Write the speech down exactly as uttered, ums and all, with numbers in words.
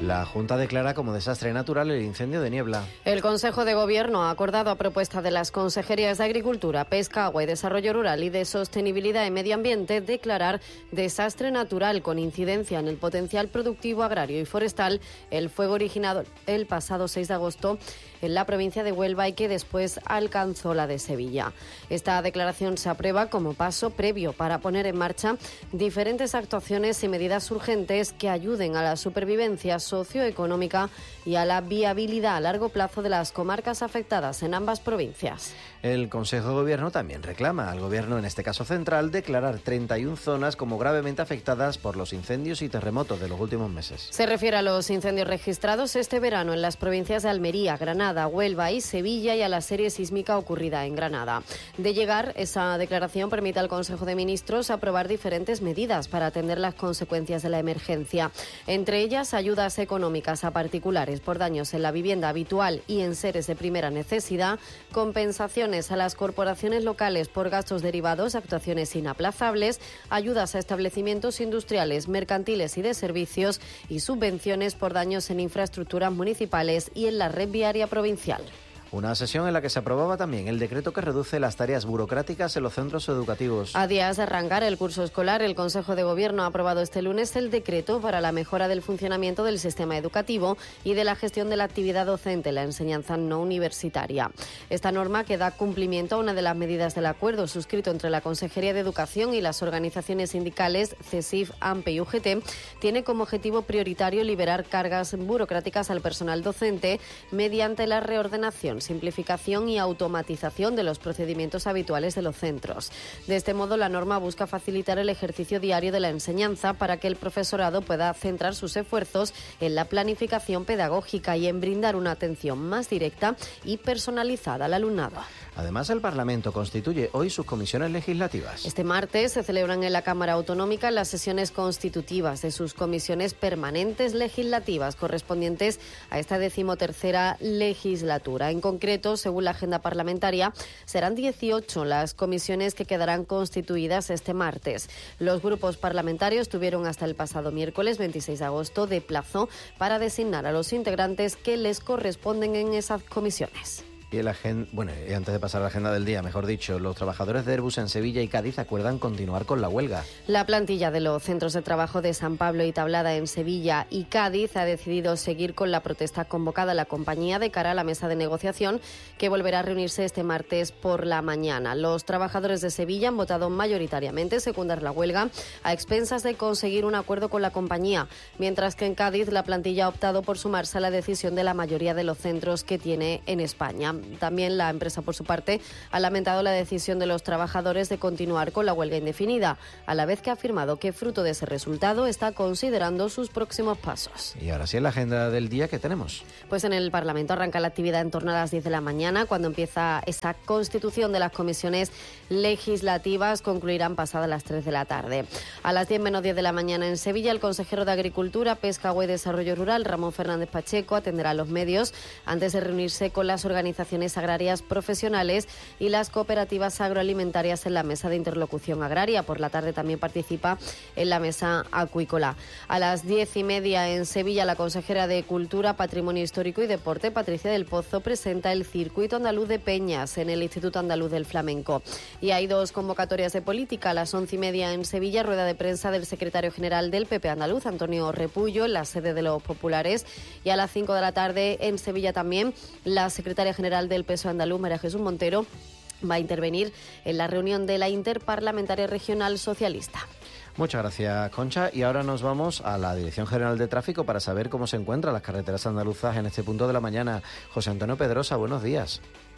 La Junta declara como desastre natural el incendio de Niebla. El Consejo de Gobierno ha acordado a propuesta de las Consejerías de Agricultura, Pesca, Agua y Desarrollo Rural y de Sostenibilidad y Medio Ambiente declarar desastre natural con incidencia en el potencial productivo agrario y forestal el fuego originado el pasado seis de agosto en la provincia de Huelva y que después alcanzó la de Sevilla. Esta declaración se aprueba como paso previo para poner en marcha diferentes actuaciones y medidas urgentes que ayuden a la supervivencia socioeconómica y a la viabilidad a largo plazo de las comarcas afectadas en ambas provincias. El Consejo de Gobierno también reclama al Gobierno, en este caso central, declarar treinta y una zonas como gravemente afectadas por los incendios y terremotos de los últimos meses. Se refiere a los incendios registrados este verano en las provincias de Almería, Granada, Huelva y Sevilla y a la serie sísmica ocurrida en Granada. De llegar, esa declaración permite al Consejo de Ministros aprobar diferentes medidas para atender las consecuencias de la emergencia. Entre ellas, ayudas económicas a particulares por daños en la vivienda habitual y en seres de primera necesidad, compensaciones a las corporaciones locales por gastos derivados, actuaciones inaplazables, ayudas a establecimientos industriales, mercantiles y de servicios y subvenciones por daños en infraestructuras municipales y en la red viaria provincial. Una sesión en la que se aprobaba también el decreto que reduce las tareas burocráticas en los centros educativos. A días de arrancar el curso escolar, el Consejo de Gobierno ha aprobado este lunes el decreto para la mejora del funcionamiento del sistema educativo y de la gestión de la actividad docente en la enseñanza no universitaria. Esta norma, que da cumplimiento a una de las medidas del acuerdo suscrito entre la Consejería de Educación y las organizaciones sindicales CESIF, AMPE y U G T, tiene como objetivo prioritario liberar cargas burocráticas al personal docente mediante la reordenación, simplificación y automatización de los procedimientos habituales de los centros. De este modo, la norma busca facilitar el ejercicio diario de la enseñanza para que el profesorado pueda centrar sus esfuerzos en la planificación pedagógica y en brindar una atención más directa y personalizada al alumnado. Además, el Parlamento constituye hoy sus comisiones legislativas. Este martes se celebran en la Cámara Autonómica las sesiones constitutivas de sus comisiones permanentes legislativas correspondientes a esta decimotercera legislatura. En concreto, según la agenda parlamentaria, serán dieciocho las comisiones que quedarán constituidas este martes. Los grupos parlamentarios tuvieron hasta el pasado miércoles veintiséis de agosto de plazo para designar a los integrantes que les corresponden en esas comisiones. Y el agen... bueno, y antes de pasar a la agenda del día, mejor dicho, los trabajadores de Airbus en Sevilla y Cádiz acuerdan continuar con la huelga. La plantilla de los centros de trabajo de San Pablo y Tablada en Sevilla y Cádiz ha decidido seguir con la protesta convocada a la compañía de cara a la mesa de negociación que volverá a reunirse este martes por la mañana. Los trabajadores de Sevilla han votado mayoritariamente secundar la huelga a expensas de conseguir un acuerdo con la compañía, mientras que en Cádiz la plantilla ha optado por sumarse a la decisión de la mayoría de los centros que tiene en España. También la empresa, por su parte, ha lamentado la decisión de los trabajadores de continuar con la huelga indefinida, a la vez que ha afirmado que, fruto de ese resultado, está considerando sus próximos pasos. Y ahora sí, en la agenda del día, ¿qué tenemos? Pues en el Parlamento arranca la actividad en torno a las diez de la mañana, cuando empieza esta constitución de las comisiones legislativas. Concluirán pasadas las tres de la tarde. A las diez menos diez de la mañana en Sevilla, el consejero de Agricultura, Pesca, Agua y Desarrollo Rural, Ramón Fernández Pacheco, atenderá a los medios antes de reunirse con las organizaciones agrarias profesionales y las cooperativas agroalimentarias en la mesa de interlocución agraria. Por la tarde también participa en la mesa acuícola. A las diez y media en Sevilla, la consejera de Cultura, Patrimonio Histórico y Deporte, Patricia del Pozo, presenta el Circuito Andaluz de Peñas en el Instituto Andaluz del Flamenco. Y hay dos convocatorias de política. A las once y media en Sevilla, rueda de prensa del secretario general del P P andaluz, Antonio Repullo, en la sede de los populares. Y a las cinco de la tarde en Sevilla también, la secretaria general del P S O E andaluz, María Jesús Montero, va a intervenir en la reunión de la Interparlamentaria Regional Socialista. Muchas gracias, Concha. Y ahora nos vamos a la Dirección General de Tráfico para saber cómo se encuentran las carreteras andaluzas en este punto de la mañana. José Antonio Pedrosa, buenos días.